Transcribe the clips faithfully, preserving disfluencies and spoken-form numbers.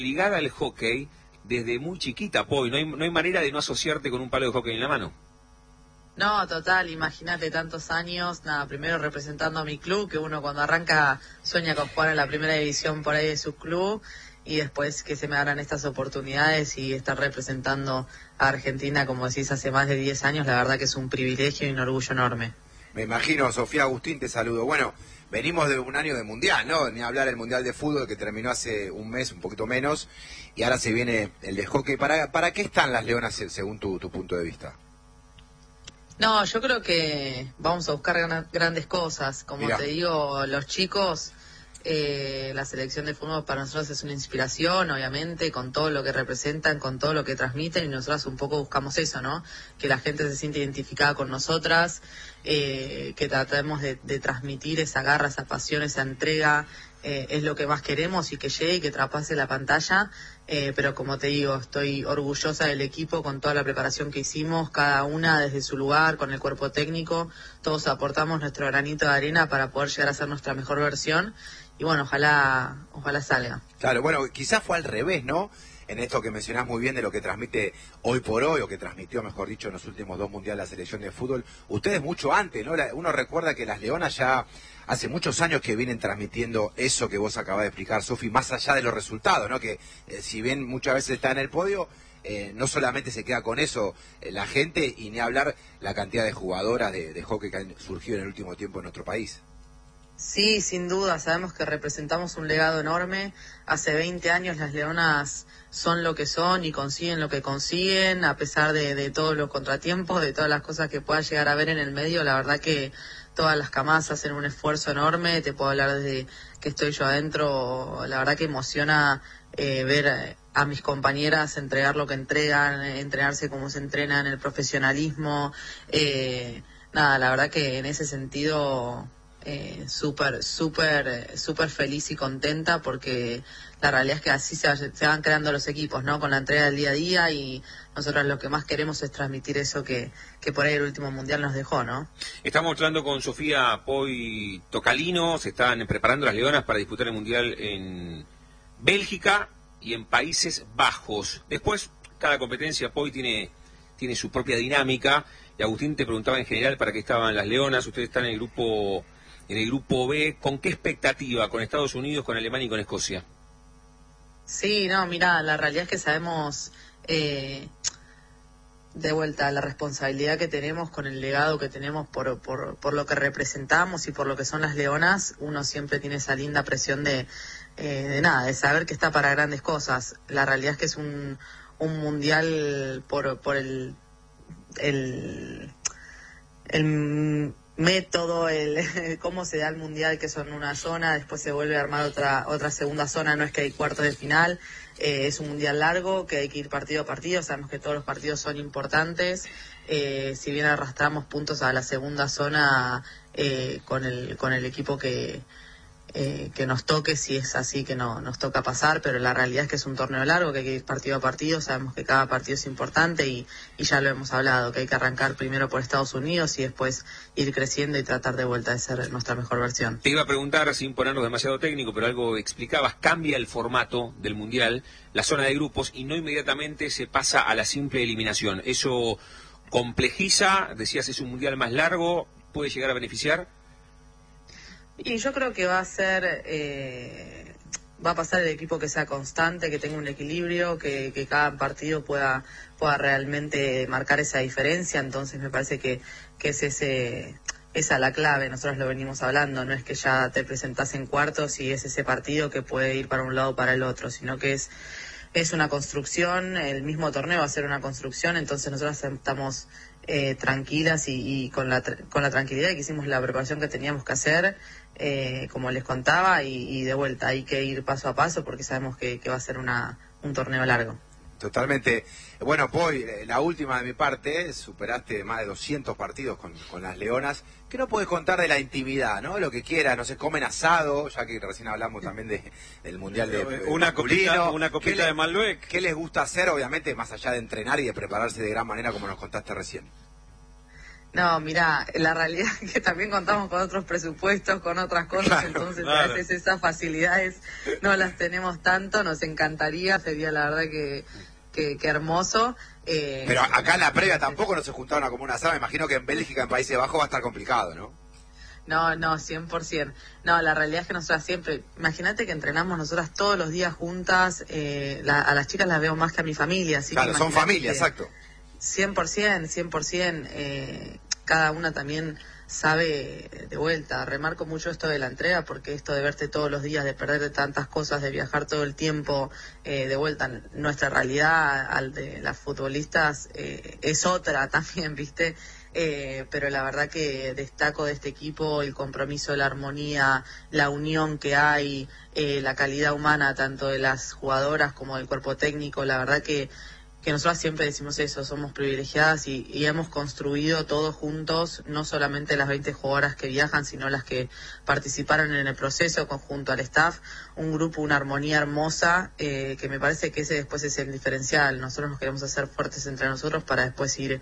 ligada al hockey desde muy chiquita, Poi. No hay, no hay manera de no asociarte con un palo de hockey en la mano. No, total, imagínate tantos años, nada, primero representando a mi club, que uno cuando arranca sueña con jugar en la primera división por ahí de su club, y después que se me abran estas oportunidades y estar representando a Argentina, como decís, hace más de diez años, la verdad que es un privilegio y un orgullo enorme. Me imagino, Sofía Agustín, te saludo. Bueno, venimos de un año de mundial, ¿no? Ni hablar el mundial de fútbol que terminó hace un mes, un poquito menos, y ahora se viene el de hockey. ¿Para, para qué están las Leonas según tu, tu punto de vista? No, yo creo que vamos a buscar gran, grandes cosas. Como Mirá. te digo, los chicos, eh, la selección de fútbol para nosotros es una inspiración, obviamente, con todo lo que representan, con todo lo que transmiten, y nosotros un poco buscamos eso, ¿no? Que la gente se siente identificada con nosotras, eh, que tratemos de, de transmitir esa garra, esa pasión, esa entrega, eh, es lo que más queremos, y que llegue y que traspase la pantalla. Eh, pero como te digo, estoy orgullosa del equipo con toda la preparación que hicimos, cada una desde su lugar, con el cuerpo técnico, todos aportamos nuestro granito de arena para poder llegar a ser nuestra mejor versión, y bueno, ojalá ojalá salga. Claro, bueno, quizás fue al revés, ¿no? En esto que mencionás muy bien de lo que transmite hoy por hoy, o que transmitió, mejor dicho, en los últimos dos mundiales la selección de fútbol, ustedes mucho antes, ¿no? Uno recuerda que las Leonas ya hace muchos años que vienen transmitiendo eso que vos acabás de explicar, Sofi, más allá de los resultados, ¿no? Que eh, si bien muchas veces está en el podio, eh, no solamente se queda con eso eh, la gente, y ni hablar la cantidad de jugadoras de, de hockey que han surgido en el último tiempo en nuestro país. Sí, sin duda, sabemos que representamos un legado enorme. Hace veinte años las Leonas son lo que son y consiguen lo que consiguen, a pesar de, de todos los contratiempos, de todas las cosas que pueda llegar a ver en el medio. La verdad que todas las camadas hacen un esfuerzo enorme. Te puedo hablar desde que estoy yo adentro. La verdad que emociona eh, ver a mis compañeras entregar lo que entregan, entrenarse como se entrenan, el profesionalismo. Eh, nada, la verdad que en ese sentido... Eh, súper, súper, súper feliz y contenta, porque la realidad es que así se, se van creando los equipos, ¿no? Con la entrega del día a día, y nosotros lo que más queremos es transmitir eso que, que por ahí el último mundial nos dejó, ¿no? Estamos hablando con Sofía Poi Tocalino. Se están preparando las Leonas para disputar el mundial en Bélgica y en Países Bajos. Después, cada competencia, Poi, tiene, tiene su propia dinámica. Y Agustín te preguntaba en general para qué estaban las Leonas. Ustedes están en el grupo... En el grupo B, ¿con qué expectativa? ¿Con Estados Unidos, con Alemania y con Escocia? Sí, no, mira, la realidad es que sabemos, eh, de vuelta, la responsabilidad que tenemos con el legado que tenemos por, por, por lo que representamos y por lo que son las Leonas. Uno siempre tiene esa linda presión de, eh, de nada, de saber que está para grandes cosas. La realidad es que es un, un mundial por, por el... el, el método, el cómo se da el mundial, que son una zona, después se vuelve a armar otra otra segunda zona, no es que hay cuartos de final, eh, es un mundial largo que hay que ir partido a partido. Sabemos que todos los partidos son importantes, eh, si bien arrastramos puntos a la segunda zona eh, con el con el equipo que Eh, que nos toque, si es así que no nos toca pasar, pero la realidad es que es un torneo largo, que hay que ir partido a partido. Sabemos que cada partido es importante, y, y ya lo hemos hablado, que hay que arrancar primero por Estados Unidos y después ir creciendo y tratar de vuelta de ser nuestra mejor versión. Te iba a preguntar, sin ponernos demasiado técnico, pero algo explicabas: cambia el formato del mundial, la zona de grupos, y no inmediatamente se pasa a la simple eliminación. ¿Eso complejiza? Decías, es un mundial más largo, ¿puede llegar a beneficiar? Y yo creo que va a ser, eh, va a pasar el equipo que sea constante, que tenga un equilibrio, que, que cada partido pueda pueda realmente marcar esa diferencia. Entonces me parece que, que es ese esa la clave. Nosotros lo venimos hablando, no es que ya te presentás en cuartos y es ese partido que puede ir para un lado o para el otro, sino que es es una construcción. El mismo torneo va a ser una construcción. Entonces nosotros estamos eh, tranquilas y, y con la con la tranquilidad de que hicimos la preparación que teníamos que hacer, eh, como les contaba, y, y de vuelta hay que ir paso a paso, porque sabemos que, que va a ser una un torneo largo. Totalmente. Bueno, Poi, la última de mi parte, superaste más de doscientos partidos con, con las Leonas. ¿Qué nos podés contar de la intimidad, no? Lo que quieras, no sé, comen asado, ya que recién hablamos también de, del Mundial de, de una masculino. copita, una copita de Malbec. ¿Qué les gusta hacer, obviamente, más allá de entrenar y de prepararse de gran manera, como nos contaste recién? No, mira, la realidad es que también contamos con otros presupuestos, con otras cosas, claro, entonces claro. a veces esas facilidades no las tenemos tanto, nos encantaría, sería la verdad que, que, que hermoso. Eh, Pero acá en la previa tampoco no se juntaron a como una sala, me imagino que en Bélgica, en Países Bajos, va a estar complicado, ¿no? No, no, cien por ciento. No, la realidad es que nosotras siempre, imagínate que entrenamos nosotras todos los días juntas, eh, la, a las chicas las veo más que a mi familia. Así claro, que son familia, exacto. cien por ciento, cien por ciento, eh, cada una también sabe de vuelta. Remarco mucho esto de la entrega, porque esto de verte todos los días, de perder tantas cosas, de viajar todo el tiempo, eh, de vuelta, nuestra realidad al de las futbolistas eh, es otra también, ¿viste? Eh, pero la verdad que destaco de este equipo el compromiso, la armonía, la unión que hay, eh, la calidad humana tanto de las jugadoras como del cuerpo técnico. La verdad que, que nosotros siempre decimos eso, somos privilegiadas y, y hemos construido todos juntos, no solamente las veinte jugadoras que viajan, sino las que participaron en el proceso conjunto al staff, un grupo, una armonía hermosa, eh, que me parece que ese después es el diferencial. Nosotros nos queremos hacer fuertes entre nosotros para después ir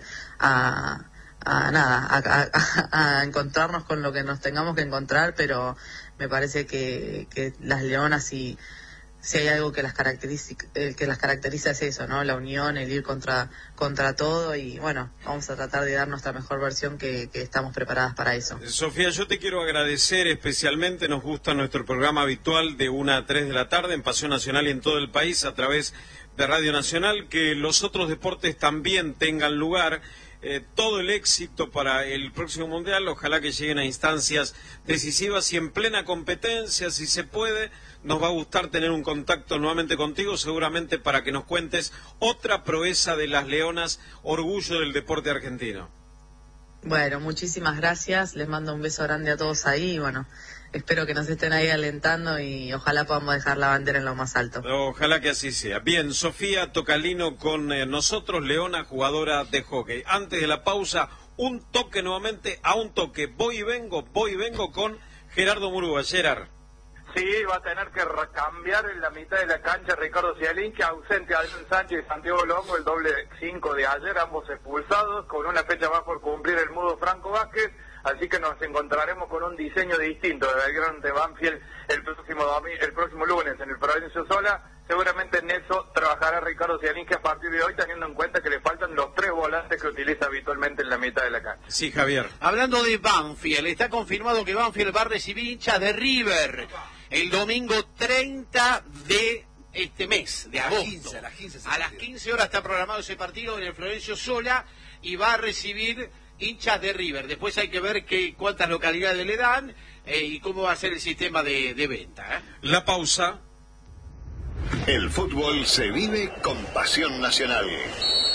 a a nada, a, a, a encontrarnos con lo que nos tengamos que encontrar, pero me parece que, que las leonas, si, si hay algo que las caracteriza, eh, que las caracteriza es eso, ¿no? La unión, el ir contra, contra todo, y bueno, vamos a tratar de dar nuestra mejor versión, que, que estamos preparadas para eso. Sofía, yo te quiero agradecer especialmente, nos gusta nuestro programa habitual de una a tres de la tarde en Pasión Nacional y en todo el país a través de Radio Nacional, que los otros deportes también tengan lugar. Eh, todo el éxito para el próximo Mundial, ojalá que lleguen a instancias decisivas y en plena competencia, si se puede. Nos va a gustar tener un contacto nuevamente contigo, seguramente para que nos cuentes otra proeza de las leonas, orgullo del deporte argentino. Bueno, muchísimas gracias, les mando un beso grande a todos ahí, y bueno, espero que nos estén ahí alentando y ojalá podamos dejar la bandera en lo más alto. Ojalá que así sea. Bien, Sofía Tocalino con eh, nosotros, leona, jugadora de hockey. Antes de la pausa, un toque nuevamente, a un toque. Voy y vengo, voy y vengo con Gerardo Murúa. Gerard. Sí, va a tener que cambiar en la mitad de la cancha Ricardo Cialinski, ausente Adrián Sánchez y Santiago Longo, el doble cinco de ayer, ambos expulsados, con una fecha más por cumplir el mudo Franco Vázquez. Así que nos encontraremos con un diseño distinto de Belgrano de Banfield el próximo domingo, el próximo lunes en el Provincia Sola. Seguramente en eso trabajará Ricardo Cialinski a partir de hoy, teniendo en cuenta que le faltan los tres volantes que utiliza habitualmente en la mitad de la cancha. Sí, Javier. Hablando de Banfield, está confirmado que Banfield va a recibir hinchas de River el domingo treinta de este mes, de agosto. quince, a las quince, a las quince horas está programado ese partido en el Florencio Sola y va a recibir hinchas de River. Después hay que ver qué, cuántas localidades le dan eh, y cómo va a ser el sistema de, de venta. ¿eh? La pausa. El fútbol se vive con pasión nacional.